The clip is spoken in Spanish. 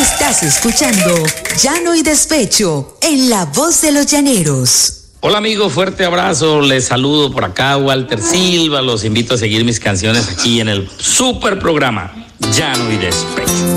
Estás escuchando Llano y Despecho en La Voz de los Llaneros. Hola amigos, fuerte abrazo, les saludo por acá, Walter Silva, los invito a seguir mis canciones aquí en el super programa Llano y Despecho.